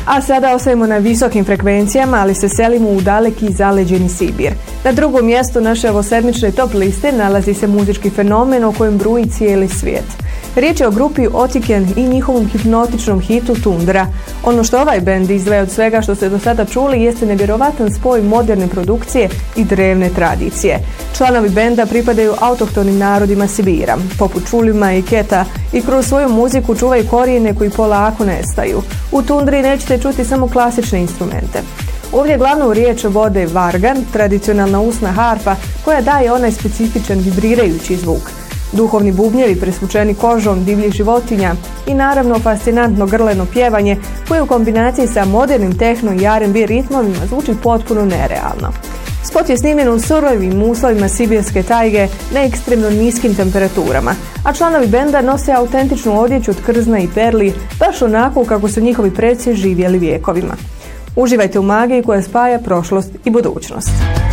A sada ostajemo na visokim frekvencijama, ali se selimo u daleki zaleđeni Sibir. Na drugom mjestu naše ovosedmične top liste nalazi se muzički fenomen o kojem bruji cijeli svijet. Riječ je o grupi Otiken i njihovom hipnotičnom hitu Tundra. Ono što ovaj bend izdvaja od svega što ste do sada čuli jeste nevjerovatan spoj moderne produkcije i drevne tradicije. Članovi benda pripadaju autohtonim narodima Sibira, poput Čulima i Keta, i kroz svoju muziku čuvaju korijene koji polako nestaju. U Tundri nećete čuti samo klasične instrumente. Ovdje glavnu riječ vode vargan, tradicionalna usna harfa koja daje onaj specifičan vibrirajući zvuk. Duhovni bubnjevi presvučeni kožom divljih životinja i naravno fascinantno grleno pjevanje koje u kombinaciji sa modernim tehno i R&B ritmovima zvuči potpuno nerealno. Spot je snimljen u surovim uslovima sibirske tajge na ekstremno niskim temperaturama, a članovi benda nose autentičnu odjeću od krzna i perli, baš onako kako su njihovi preci živjeli vjekovima. Uživajte u magiji koja spaja prošlost i budućnost.